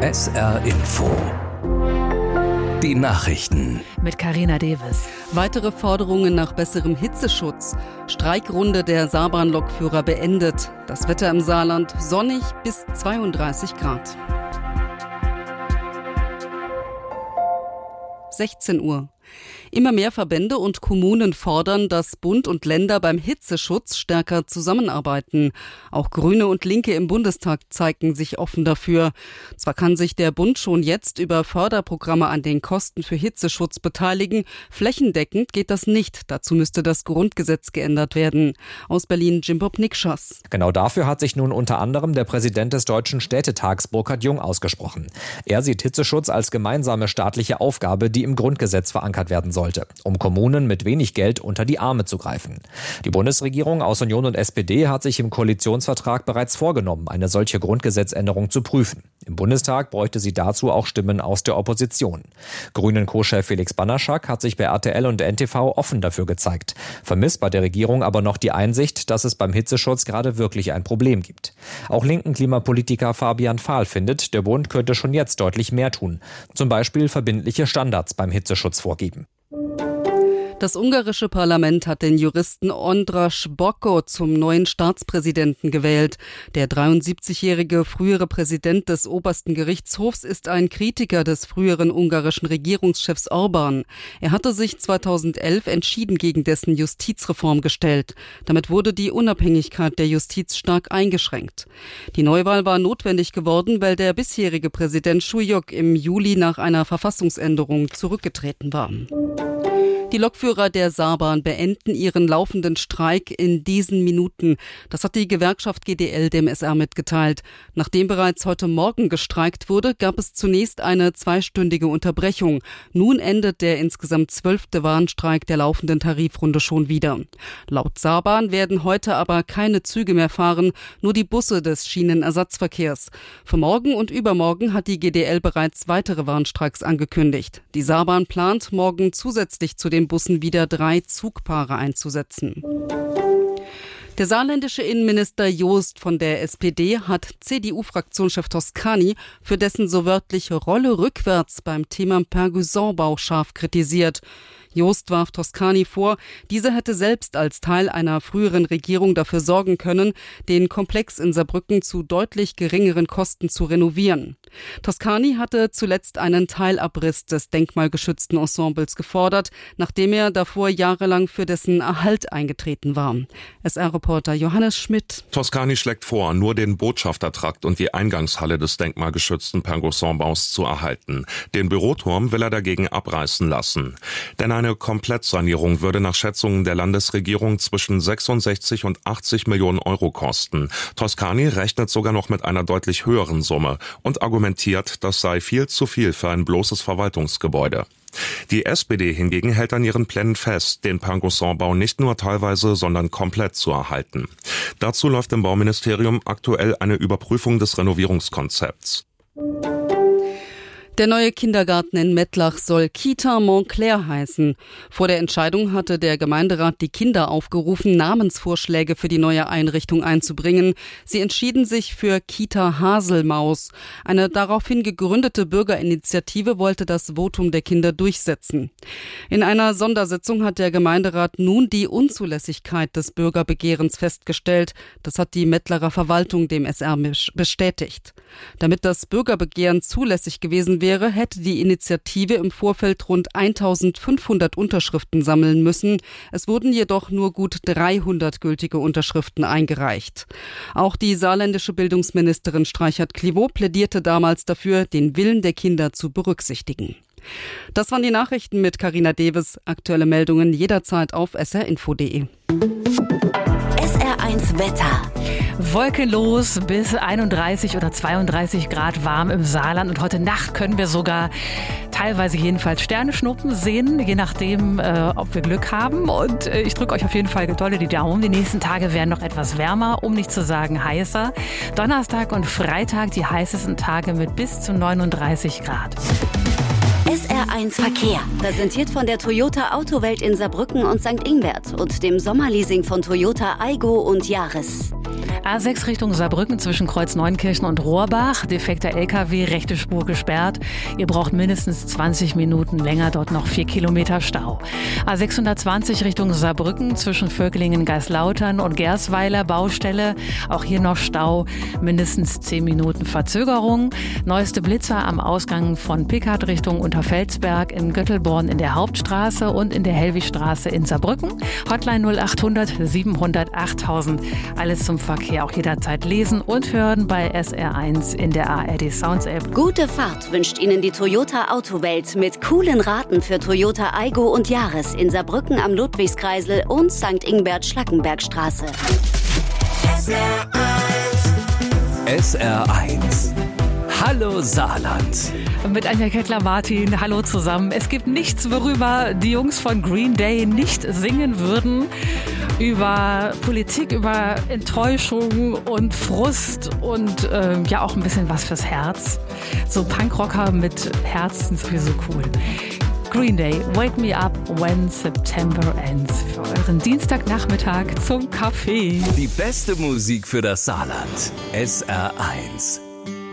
SR Info. Die Nachrichten. Mit Carina Davis. Weitere Forderungen nach besserem Hitzeschutz. Streikrunde der Saarbrahn-Lokführer beendet. Das Wetter im Saarland sonnig bis 32 Grad. 16 Uhr. Immer mehr Verbände und Kommunen fordern, dass Bund und Länder beim Hitzeschutz stärker zusammenarbeiten. Auch Grüne und Linke im Bundestag zeigen sich offen dafür. Zwar kann sich der Bund schon jetzt über Förderprogramme an den Kosten für Hitzeschutz beteiligen. Flächendeckend geht das nicht. Dazu müsste das Grundgesetz geändert werden. Aus Berlin Jimbob Nikschas. Genau dafür hat sich nun unter anderem der Präsident des Deutschen Städtetags Burkhard Jung ausgesprochen. Er sieht Hitzeschutz als gemeinsame staatliche Aufgabe, die im Grundgesetz verankert werden sollte, um Kommunen mit wenig Geld unter die Arme zu greifen. Die Bundesregierung aus Union und SPD hat sich im Koalitionsvertrag bereits vorgenommen, eine solche Grundgesetzänderung zu prüfen. Im Bundestag bräuchte sie dazu auch Stimmen aus der Opposition. Grünen-Co-Chef Felix Banaschak hat sich bei RTL und NTV offen dafür gezeigt, vermisst bei der Regierung aber noch die Einsicht, dass es beim Hitzeschutz gerade wirklich ein Problem gibt. Auch linken Klimapolitiker Fabian Fahl findet, der Bund könnte schon jetzt deutlich mehr tun, zum Beispiel verbindliche Standards beim Hitzeschutz vorgeben. Das ungarische Parlament hat den Juristen Andras Bokko zum neuen Staatspräsidenten gewählt. Der 73-jährige frühere Präsident des obersten Gerichtshofs ist ein Kritiker des früheren ungarischen Regierungschefs Orbán. Er hatte sich 2011 entschieden gegen dessen Justizreform gestellt. Damit wurde die Unabhängigkeit der Justiz stark eingeschränkt. Die Neuwahl war notwendig geworden, weil der bisherige Präsident Šujok im Juli nach einer Verfassungsänderung zurückgetreten war. Die Lokführer der Saarbahn beenden ihren laufenden Streik in diesen Minuten. Das hat die Gewerkschaft GDL dem SR mitgeteilt. Nachdem bereits heute Morgen gestreikt wurde, gab es zunächst eine 2-stündige Unterbrechung. Nun endet der insgesamt 12. Warnstreik der laufenden Tarifrunde schon wieder. Laut Saarbahn werden heute aber keine Züge mehr fahren, nur die Busse des Schienenersatzverkehrs. Für morgen und übermorgen hat die GDL bereits weitere Warnstreiks angekündigt. Die Saarbahn plant, morgen zusätzlich zu den Bussen wieder 3 Zugpaare einzusetzen. Der saarländische Innenminister Joost von der SPD hat CDU-Fraktionschef Toscani für dessen so wörtliche Rolle rückwärts beim Thema Perguson-Bau scharf kritisiert. Joost warf Toscani vor, dieser hätte selbst als Teil einer früheren Regierung dafür sorgen können, den Komplex in Saarbrücken zu deutlich geringeren Kosten zu renovieren. Toscani hatte zuletzt einen Teilabriss des denkmalgeschützten Ensembles gefordert, nachdem er davor jahrelang für dessen Erhalt eingetreten war. SR-Reporter Johannes Schmidt. Toscani schlägt vor, nur den Botschaftertrakt und die Eingangshalle des denkmalgeschützten Perguson-Baus zu erhalten. Den Büroturm will er dagegen abreißen lassen. Denn eine Komplettsanierung würde nach Schätzungen der Landesregierung zwischen 66 und 80 Millionen Euro kosten. Toscani rechnet sogar noch mit einer deutlich höheren Summe und argumentiert, das sei viel zu viel für ein bloßes Verwaltungsgebäude. Die SPD hingegen hält an ihren Plänen fest, den Perguson-Bau nicht nur teilweise, sondern komplett zu erhalten. Dazu läuft im Bauministerium aktuell eine Überprüfung des Renovierungskonzepts. Der neue Kindergarten in Mettlach soll Kita Montclair heißen. Vor der Entscheidung hatte der Gemeinderat die Kinder aufgerufen, Namensvorschläge für die neue Einrichtung einzubringen. Sie entschieden sich für Kita Haselmaus. Eine daraufhin gegründete Bürgerinitiative wollte das Votum der Kinder durchsetzen. In einer Sondersitzung hat der Gemeinderat nun die Unzulässigkeit des Bürgerbegehrens festgestellt. Das hat die Mettlerer Verwaltung dem SR bestätigt. Damit das Bürgerbegehren zulässig gewesen wäre, hätte die Initiative im Vorfeld rund 1500 Unterschriften sammeln müssen. Es wurden jedoch nur gut 300 gültige Unterschriften eingereicht. Auch die saarländische Bildungsministerin Streichert-Clivaux plädierte damals dafür, den Willen der Kinder zu berücksichtigen. Das waren die Nachrichten mit Carina Davis. Aktuelle Meldungen jederzeit auf srinfo.de. SR1 Wetter. Wolkenlos bis 31 oder 32 Grad warm im Saarland. Und heute Nacht können wir sogar teilweise jedenfalls Sterneschnuppen sehen, je nachdem, ob wir Glück haben. Und ich drücke euch auf jeden Fall dolle die Daumen. Die nächsten Tage werden noch etwas wärmer, um nicht zu sagen heißer. Donnerstag und Freitag die heißesten Tage mit bis zu 39 Grad. SR1 Verkehr, präsentiert von der Toyota Autowelt in Saarbrücken und St. Ingbert und dem Sommerleasing von Toyota Aygo und Yaris. A6 Richtung Saarbrücken zwischen Kreuzneunkirchen und Rohrbach. Defekter LKW, rechte Spur gesperrt. Ihr braucht mindestens 20 Minuten länger, dort noch 4 Kilometer Stau. A620 Richtung Saarbrücken zwischen Völklingen, Geislautern und Gersweiler Baustelle. Auch hier noch Stau, mindestens 10 Minuten Verzögerung. Neueste Blitzer am Ausgang von Pickard Richtung Unterfelsberg, in Göttelborn in der Hauptstraße und in der Hellwigstraße in Saarbrücken. Hotline 0800 700 8000. Alles zum Verkehr auch jederzeit lesen und hören bei SR1 in der ARD Sounds App. Gute Fahrt wünscht Ihnen die Toyota Autowelt mit coolen Raten für Toyota Aygo und Yaris in Saarbrücken am Ludwigskreisel und St. Ingbert-Schlackenbergstraße. SR1. Hallo Saarland. Mit Anja Kettler-Martin, hallo zusammen. Es gibt nichts, worüber die Jungs von Green Day nicht singen würden. Über Politik, über Enttäuschung und Frust und ja auch ein bisschen was fürs Herz. So Punkrocker mit Herz sind sowieso cool. Green Day, Wake Me Up When September Ends. Für euren Dienstagnachmittag zum Kaffee. Die beste Musik für das Saarland. SR1.